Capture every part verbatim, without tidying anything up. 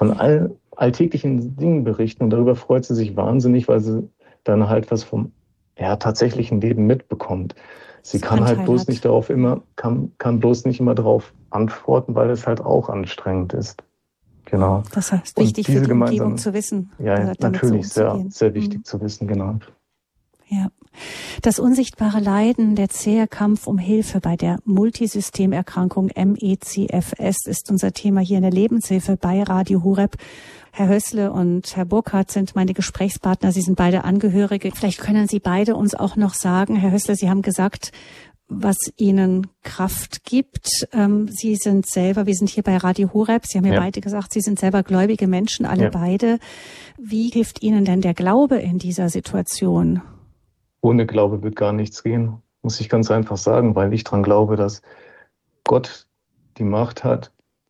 von all, alltäglichen Dingen berichten und darüber freut sie sich wahnsinnig, weil sie dann halt was vom ja, tatsächlichen Leben mitbekommt. Sie Das kann Anteil halt bloß hat. nicht darauf immer, kann, kann bloß nicht immer darauf antworten, weil es halt auch anstrengend ist. Genau. Das heißt, Und wichtig für diese die Umgebung gemeinsamen, zu wissen, ja, damit natürlich so sehr, umzugehen. sehr wichtig Mhm. zu wissen, genau. Ja. Das unsichtbare Leiden, der zähe Kampf um Hilfe bei der Multisystemerkrankung M E C F S ist unser Thema hier in der Lebenshilfe bei Radio Horeb. Herr Hössle und Herr Burkhardt sind meine Gesprächspartner. Sie sind beide Angehörige. Vielleicht können Sie beide uns auch noch sagen, Herr Hössle, Sie haben gesagt, was Ihnen Kraft gibt. Ähm, Sie sind selber, wir sind hier bei Radio Horeb, Sie haben ja, ja beide gesagt, Sie sind selber gläubige Menschen, alle ja. beide. Wie hilft Ihnen denn der Glaube in dieser Situation? Ohne Glaube wird gar nichts gehen, muss ich ganz einfach sagen, weil ich daran glaube, dass Gott die Macht hat,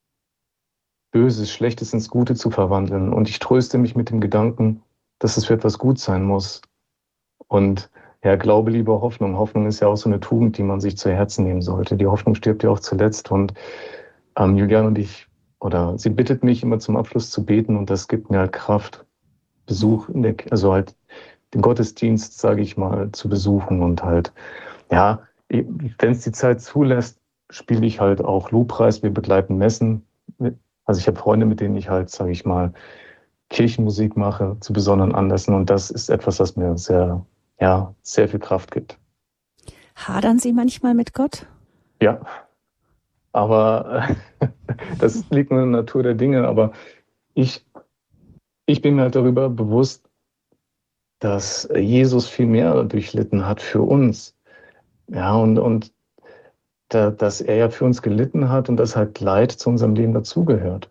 Böses, Schlechtes ins Gute zu verwandeln. Und ich tröste mich mit dem Gedanken, dass es für etwas gut sein muss. Und ja, Glaube, Liebe, Hoffnung. Hoffnung ist ja auch so eine Tugend, die man sich zu Herzen nehmen sollte. Die Hoffnung stirbt ja auch zuletzt. Und ähm, Julian und ich, oder sie bittet mich immer zum Abschluss zu beten und das gibt mir halt Kraft, Besuch in der, also halt den Gottesdienst, sage ich mal, zu besuchen und halt, ja, wenn es die Zeit zulässt, spiele ich halt auch Lobpreis, wir begleiten Messen. Also ich habe Freunde, mit denen ich halt, sage ich mal, Kirchenmusik mache zu besonderen Anlässen und das ist etwas, was mir sehr, ja, sehr viel Kraft gibt. Hadern Sie manchmal mit Gott? Ja, aber äh, das liegt nur in der Natur der Dinge, aber ich, ich bin mir halt darüber bewusst, dass Jesus viel mehr durchlitten hat für uns. Ja, und, und da, dass er ja für uns gelitten hat und dass halt Leid zu unserem Leben dazugehört.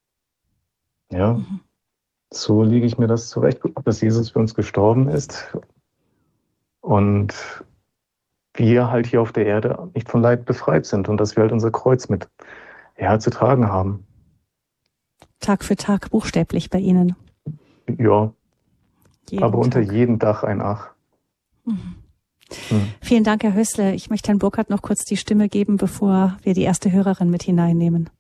Ja, mhm. So lege ich mir das zurecht, dass Jesus für uns gestorben ist und wir halt hier auf der Erde nicht von Leid befreit sind und dass wir halt unser Kreuz mit ja, zu tragen haben. Tag für Tag buchstäblich bei Ihnen? Ja, jeden aber unter Tag. jedem Dach ein Ach. Mhm. Mhm. Vielen Dank, Herr Hössle. Ich möchte Herrn Burkhardt noch kurz die Stimme geben, bevor wir die erste Hörerin mit hineinnehmen.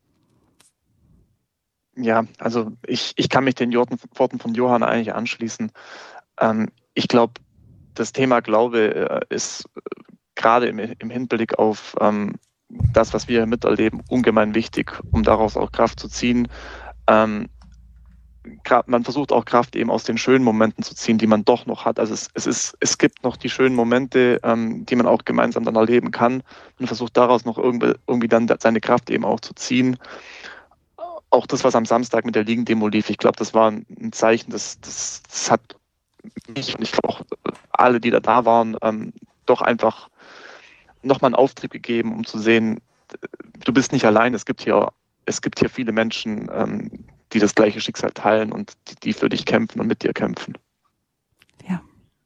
Ja, also ich, ich kann mich den Worten von Johann eigentlich anschließen. Ähm, ich glaube, das Thema Glaube ist gerade im, im Hinblick auf ähm, das, was wir miterleben, ungemein wichtig, um daraus auch Kraft zu ziehen. Ähm, man versucht auch Kraft eben aus den schönen Momenten zu ziehen, die man doch noch hat. Also es, es, ist, es gibt noch die schönen Momente, ähm, die man auch gemeinsam dann erleben kann. Man versucht daraus noch irgendwie, irgendwie dann seine Kraft eben auch zu ziehen. Auch das, was am Samstag mit der Ligendemo lief, ich glaube, das war ein Zeichen, das, das, das hat mich und ich glaube auch alle, die da da waren, ähm, doch einfach nochmal einen Auftrieb gegeben, um zu sehen, du bist nicht allein, es gibt hier, es gibt hier viele Menschen, ähm, die das gleiche Schicksal teilen und die, die für dich kämpfen und mit dir kämpfen. Ja.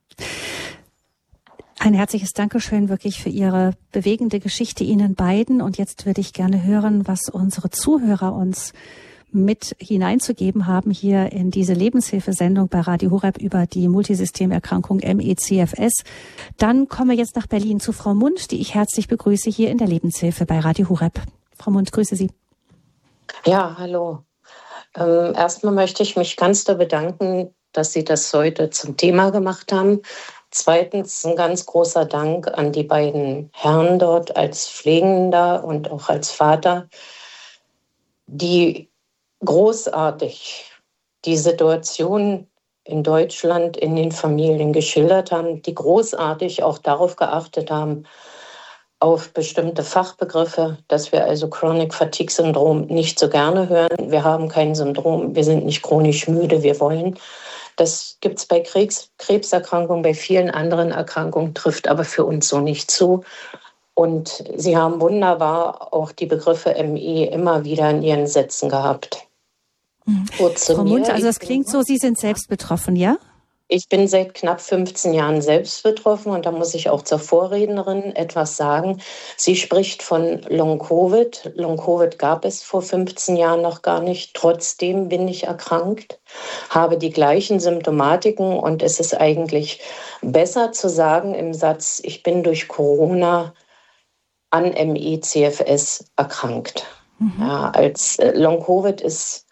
Ein herzliches Dankeschön wirklich für Ihre bewegende Geschichte Ihnen beiden. Und jetzt würde ich gerne hören, was unsere Zuhörer uns mit hineinzugeben haben hier in diese Lebenshilfesendung bei Radio Horeb über die Multisystemerkrankung M E C F S. Dann kommen wir jetzt nach Berlin zu Frau Mund, die ich herzlich begrüße hier in der Lebenshilfe bei Radio Horeb. Frau Mund, grüße Sie. Ja, hallo. Ähm, erstmal möchte ich mich ganz doll bedanken, dass Sie das heute zum Thema gemacht haben. Zweitens ein ganz großer Dank an die beiden Herren dort als Pflegender und auch als Vater, die großartig die Situation in Deutschland in den Familien geschildert haben, die großartig auch darauf geachtet haben, auf bestimmte Fachbegriffe, dass wir also Chronic Fatigue Syndrom nicht so gerne hören. Wir haben kein Syndrom, wir sind nicht chronisch müde, wir wollen. Das gibt es bei Krebs, Krebserkrankungen, bei vielen anderen Erkrankungen, trifft aber für uns so nicht zu. Und Sie haben wunderbar auch die Begriffe M E immer wieder in Ihren Sätzen gehabt. Mhm. Frau Munter, also das klingt so, Sie sind selbst betroffen, ja? Ich bin seit knapp fünfzehn Jahren selbst betroffen und da muss ich auch zur Vorrednerin etwas sagen. Sie spricht von Long-Covid. Long-Covid gab es vor fünfzehn Jahren noch gar nicht. Trotzdem bin ich erkrankt, habe die gleichen Symptomatiken und es ist eigentlich besser zu sagen im Satz, ich bin durch Corona an M E C F S erkrankt. Mhm. Ja, als Long-Covid ist